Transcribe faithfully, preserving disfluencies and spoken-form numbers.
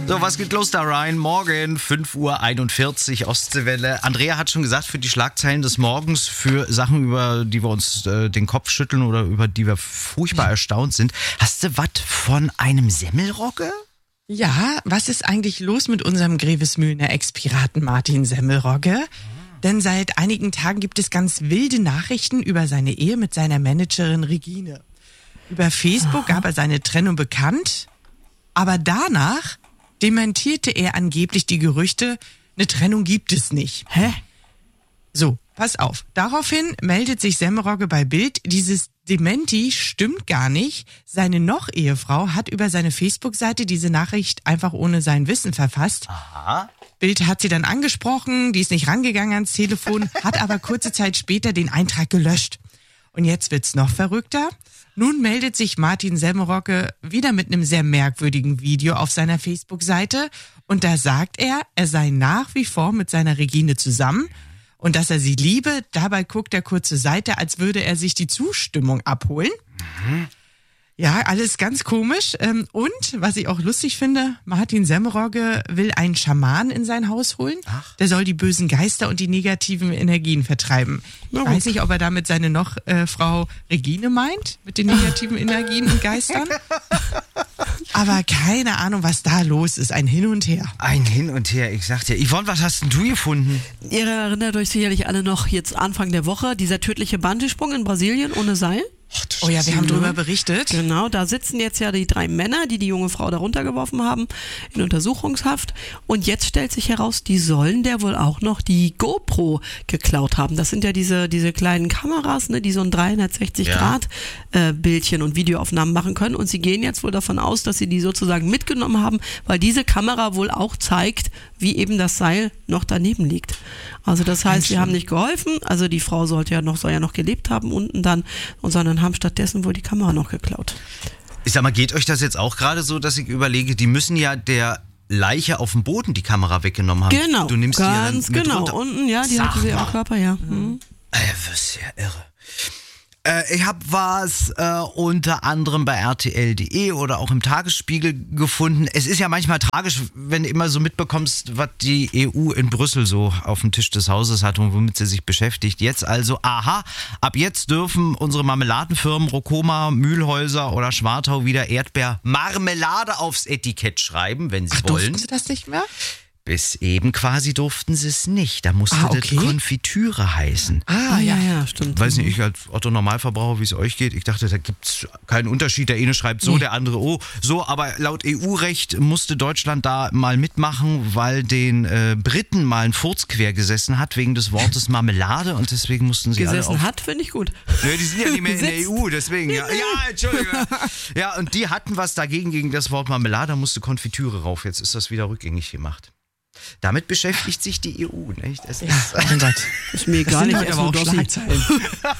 So, was geht los da, Ryan? Morgen, fünf Uhr einundvierzig, Ostseewelle. Andrea hat schon gesagt, für die Schlagzeilen des Morgens, für Sachen, über die wir uns äh, den Kopf schütteln oder über die wir furchtbar erstaunt sind. Hast du was von einem Semmelrogge? Ja, was ist eigentlich los mit unserem Grevesmühlener Ex-Piraten Martin Semmelrogge? Denn seit einigen Tagen gibt es ganz wilde Nachrichten über seine Ehe mit seiner Managerin Regine. Über Facebook gab er seine Trennung bekannt, aber danach dementierte er angeblich die Gerüchte, eine Trennung gibt es nicht. Hä? So, pass auf. Daraufhin meldet sich Semmelrogge bei Bild. Dieses Dementi stimmt gar nicht. Seine Noch-Ehefrau hat über seine Facebook-Seite diese Nachricht einfach ohne sein Wissen verfasst. Aha. Bild hat sie dann angesprochen, die ist nicht rangegangen ans Telefon, hat aber kurze Zeit später den Eintrag gelöscht. Und jetzt wird's noch verrückter. Nun meldet sich Martin Semmelrogge wieder mit einem sehr merkwürdigen Video auf seiner Facebook-Seite. Und da sagt er, er sei nach wie vor mit seiner Regine zusammen und dass er sie liebe. Dabei guckt er kurz zur Seite, als würde er sich die Zustimmung abholen. Mhm. Ja, alles ganz komisch. Und, was ich auch lustig finde, Martin Semmelrogge will einen Schaman in sein Haus holen. Ach. Der soll die bösen Geister und die negativen Energien vertreiben. Ich ja, weiß nicht, ob er damit seine noch äh, Frau Regine meint, mit den negativen Energien und Geistern. Aber keine Ahnung, was da los ist. Ein Hin und Her. Ein Hin und Her, ich sag dir. Yvonne, was hast denn du gefunden? Ihr erinnert euch sicherlich alle noch jetzt Anfang der Woche, dieser tödliche Bungee-Sprung in Brasilien ohne Seil. Oh ja, wir haben drüber berichtet. Genau, da sitzen jetzt ja die drei Männer, die die junge Frau da runtergeworfen haben, in Untersuchungshaft. Und jetzt stellt sich heraus, die sollen der wohl auch noch die GoPro geklaut haben. Das sind ja diese diese kleinen Kameras, ne, die so ein dreihundertsechzig Grad äh, Bildchen und Videoaufnahmen machen können. Und sie gehen jetzt wohl davon aus, dass sie die sozusagen mitgenommen haben, weil diese Kamera wohl auch zeigt, wie eben das Seil noch daneben liegt. Also das heißt, sie haben nicht geholfen. Also die Frau sollte ja noch, soll ja noch gelebt haben unten dann, und sondern haben stattdessen wohl die Kamera noch geklaut. Ich sag mal, geht euch das jetzt auch gerade so, dass ich überlege, die müssen ja der Leiche auf dem Boden die Kamera weggenommen haben. Genau, du nimmst ganz die ja dann mit genau. runter. Unten, ja, die hatte sie am Körper, ja. Mhm. Ey, das ist ja irre. Äh, ich habe was äh, unter anderem bei R T L punkt de oder auch im Tagesspiegel gefunden. Es ist ja manchmal tragisch, wenn du immer so mitbekommst, was die E U in Brüssel so auf dem Tisch des Hauses hat und womit sie sich beschäftigt. Jetzt also, aha, ab jetzt dürfen unsere Marmeladenfirmen Rokoma, Mühlhäuser oder Schwartau wieder Erdbeermarmelade aufs Etikett schreiben, wenn sie Ach, wollen. durften sie das nicht mehr? Bis eben quasi durften sie es nicht. Da musste ah, okay. das Konfitüre heißen. Ah, ja, ja, stimmt. Weiß nicht, ich als Otto-Normalverbraucher, wie es euch geht, ich dachte, da gibt es keinen Unterschied. Der eine schreibt so, nee. Der andere oh. So, aber laut E U-Recht musste Deutschland da mal mitmachen, weil den äh, Briten mal ein Furz quer gesessen hat, wegen des Wortes Marmelade, und deswegen mussten sie gesessen alle auf... hat, finde ich gut. Nee, die sind ja nicht mehr in der E U, deswegen. Ja, ja, Entschuldigung. Ja, und die hatten was dagegen, gegen das Wort Marmelade, da musste Konfitüre rauf. Jetzt ist das wieder rückgängig gemacht. Damit beschäftigt sich die E U, nicht? Es ist, ja, oh Gott. Ist mir gar nicht erst aber auch Schlagzeilen.